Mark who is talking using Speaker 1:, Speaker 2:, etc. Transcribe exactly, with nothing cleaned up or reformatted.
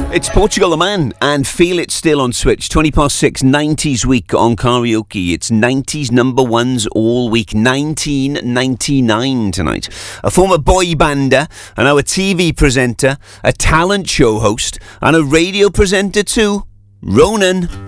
Speaker 1: It's Portugal the Man and Feel It Still on Switch. twenty past six, nineties week on karaoke. It's nineties number ones all week. nineteen ninety-nine tonight. A former boy bander, and now a T V presenter, a talent show host, and a radio presenter too. Ronan.